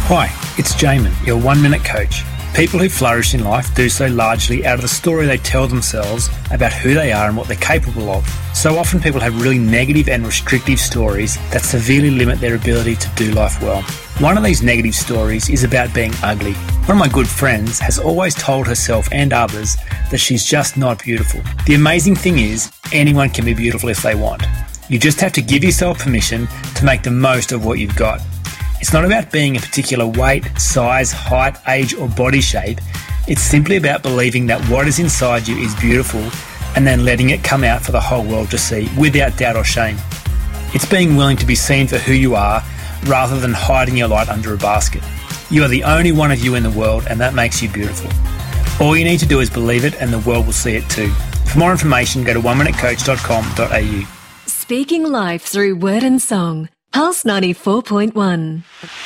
Hi, it's Jamin, your 1 Minute Coach. People who flourish in life do so largely out of the story they tell themselves about who they are and what they're capable of. So often people have really negative and restrictive stories that severely limit their ability to do life well. One of these negative stories is about being ugly. One of my good friends has always told herself and others that she's just not beautiful. The amazing thing is, anyone can be beautiful if they want. You just have to give yourself permission to make the most of what you've got. It's not about being a particular weight, size, height, age or body shape. It's simply about believing that what is inside you is beautiful and then letting it come out for the whole world to see without doubt or shame. It's being willing to be seen for who you are rather than hiding your light under a basket. You are the only one of you in the world and that makes you beautiful. All you need to do is believe it and the world will see it too. For more information, go to oneminutecoach.com.au. Speaking life through word and song. Pulse 94.1.